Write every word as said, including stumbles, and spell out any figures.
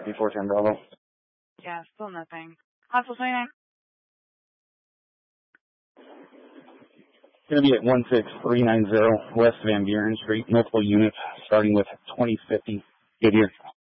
Before ten Bravo. Yeah, still nothing. Hospital twenty-nine. Going to be at one six three nine zero West Van Buren Street. Multiple units starting with twenty fifty. Good year.